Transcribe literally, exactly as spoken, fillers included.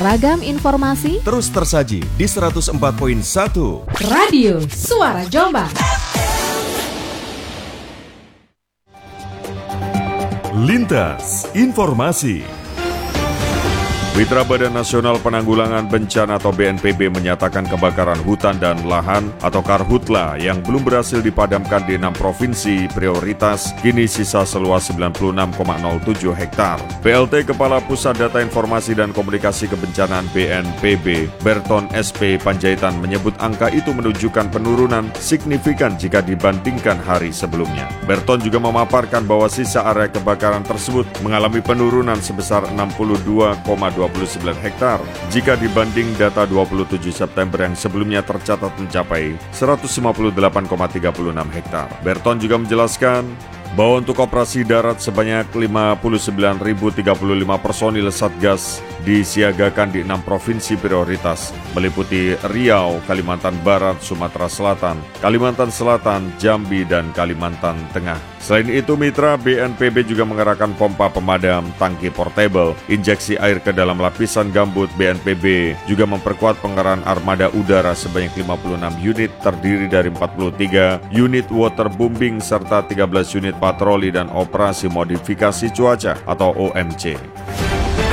Ragam informasi terus tersaji di seratus empat koma satu Radio Suara Jombang. Lintas Informasi. Mitra Badan Nasional Penanggulangan Bencana atau B N P B menyatakan kebakaran hutan dan lahan atau Karhutla yang belum berhasil dipadamkan di enam provinsi prioritas kini sisa seluas sembilan puluh enam koma nol tujuh hektar. P L T Kepala Pusat Data Informasi dan Komunikasi Kebencanaan B N P B, Berton S P Panjaitan menyebut angka itu menunjukkan penurunan signifikan jika dibandingkan hari sebelumnya. Berton juga memaparkan bahwa sisa area kebakaran tersebut mengalami penurunan sebesar enam puluh dua koma dua puluh sembilan hektar jika dibanding data dua puluh tujuh September yang sebelumnya tercatat mencapai seratus lima puluh delapan koma tiga puluh enam hektar. Berton juga menjelaskan bahwa untuk operasi darat sebanyak lima puluh sembilan ribu tiga puluh lima personil Satgas disiagakan di enam provinsi prioritas, meliputi Riau, Kalimantan Barat, Sumatera Selatan, Kalimantan Selatan, Jambi, dan Kalimantan Tengah. Selain itu, mitra B N P B juga mengerahkan pompa pemadam, tangki portable, injeksi air ke dalam lapisan gambut. B N P B juga memperkuat pengerahan armada udara sebanyak lima puluh enam unit terdiri dari empat puluh tiga unit waterbombing serta tiga belas unit patroli dan operasi modifikasi cuaca atau O M C.